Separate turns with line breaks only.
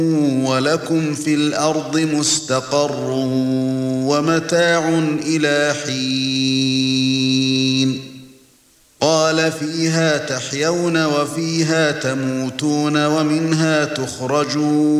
وَلَكُمْ فِي الْأَرْضِ مُسْتَقَرٌّ وَمَتَاعٌ إِلَى حِينٍ قَالَ فِيهَا تَحْيَوْنَ وَفِيهَا تَمُوتُونَ وَمِنْهَا تُخْرَجُونَ